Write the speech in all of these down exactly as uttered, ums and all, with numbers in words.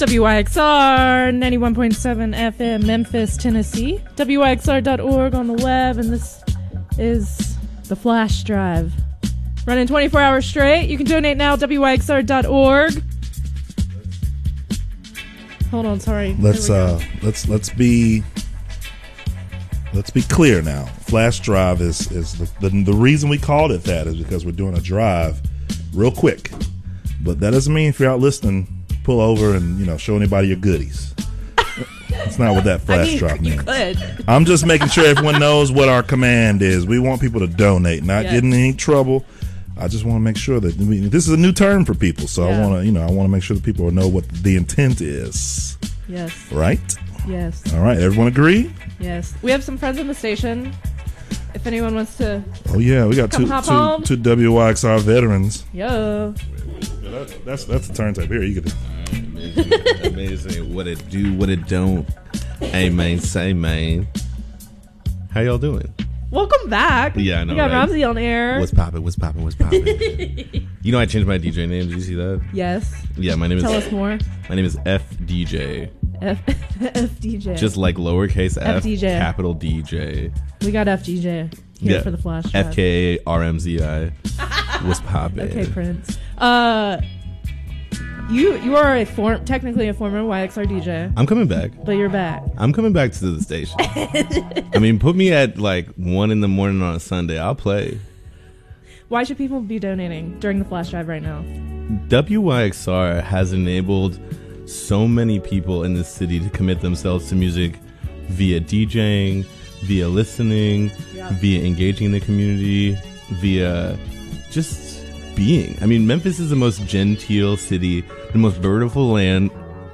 W Y X R ninety-one point seven F M, Memphis, Tennessee. W Y X R dot org on the web, and this is the Flash Drive. Running twenty-four hours straight. You can donate now, W Y X R dot org. Hold on, sorry. Let's uh, let's let's be let's be clear now. Flash Drive is is the, the the reason we called it that is because we're doing a drive real quick. But that doesn't mean if you're out listening, pull over and, you know, show anybody your goodies. That's not what that Flash I mean, Drive means. You could. I'm just making sure everyone knows what our command is. We want people to donate, not yes. get in any trouble. I just want to make sure that we, this is a new term for people, so yeah. I want to, you know, I want to make sure that people know what the intent is. Yes. Right? Yes. All right. Everyone agree? Yes. We have some friends in the station. If anyone wants to. Oh yeah, we got two, two, two W Y X R veterans. Yo. That's that's the turn type here. You get it. Amazing, amazing. What it do, what it don't. Hey man, say man. How y'all doing? Welcome back. Yeah, I know. We got right? Ramsey on air. What's poppin'? What's poppin'? What's poppin'? You know, I changed my D J name. Did you see that? Yes. Yeah, my name Tell is. Tell us more. My name is F D J. F F D J. Just like lowercase f, F D J. capital D J. We got F D J here yeah. for the Flash Drive. F K A R M Z I. What's poppin'? Okay, Prince. Uh. You you are a form technically a former Y X R D J. I'm coming back. But you're back. I'm coming back to the station. I mean, put me at like one in the morning on a Sunday. I'll play. Why should people be donating during the Flash Drive right now? W Y X R has enabled so many people in this city to commit themselves to music via DJing, via listening, yeah. via engaging in the community, via just being. I mean, Memphis is the most genteel city, the most beautiful land,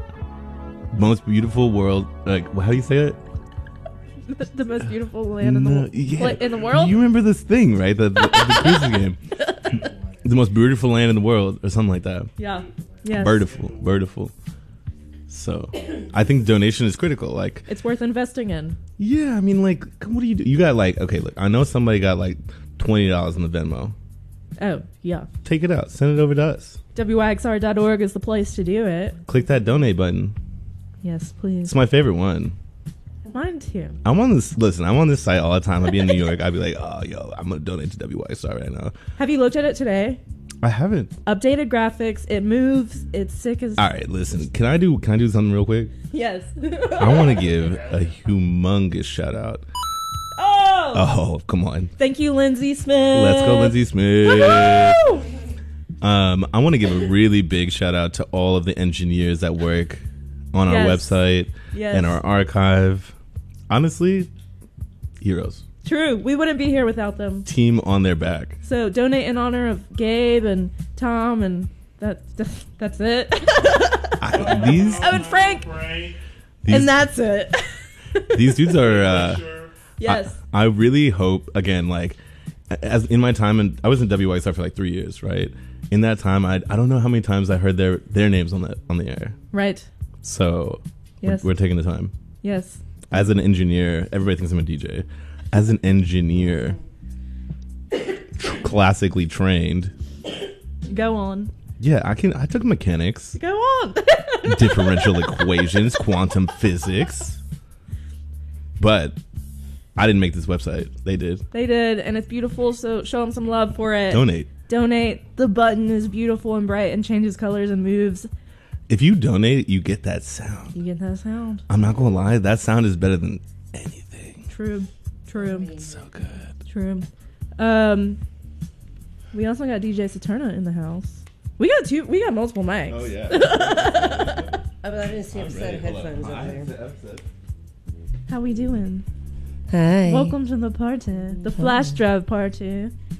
most beautiful world. Like, how do you say it? The most beautiful land in the, no, wo- yeah. in the world? You remember this thing, right? The, the, the cruising game. The most beautiful land in the world, or something like that. Yeah. Yes. Beautiful. Beautiful. So, I think donation is critical. Like, it's worth investing in. Yeah, I mean, like, what do you do? You got like, okay, look, I know somebody got like twenty dollars in the Venmo. Oh, yeah. Take it out. Send it over to us. W Y X R dot org is the place to do it. Click that donate button. Yes, please. It's my favorite one. Mine too. I'm on this. Listen, I'm on this site all the time. I'll be in New York. I'll be like, oh, yo, I'm going to donate to W Y X R right now. Have you looked at it today? I haven't. Updated graphics. It moves. It's sick as... All right, listen. Can I do Can I do something real quick? Yes. I want to give a humongous shout out. Oh! Oh, come on. Thank you, Lindsay Smith. Let's go, Lindsay Smith. Woo-hoo! Um, I want to give a really big shout out to all of the engineers that work on our yes. website yes. and our archive. Honestly, heroes. True. We wouldn't be here without them. Team on their back. So donate in honor of Gabe and Tom, and that, that's it. I, these, oh, and Frank. These, and that's it. These dudes are... Uh, yes. I, I really hope, again, like, as in my time, and I was in W Y X R for like three years, right? In that time, I I don't know how many times I heard their their names on the on the air. Right. So yes. we're, we're taking the time. Yes. As an engineer, everybody thinks I'm a D J. As an engineer, tr- classically trained. Go on. Yeah, I can. I took mechanics. Go on. Differential equations, quantum physics. But I didn't make this website. They did. They did, and it's beautiful, so show them some love for it. Donate. Donate. The button is beautiful and bright and changes colors and moves. If you donate, you get that sound. You get that sound. I'm not going to lie. That sound is better than anything. True. True. It's so good. True. Um, we also got D J Saturna in the house. We got two. We got multiple mics. Oh, yeah. Oh, but I didn't see a set of headphones up there. How we doing? Hi. Welcome to the party, the Flash Drive party.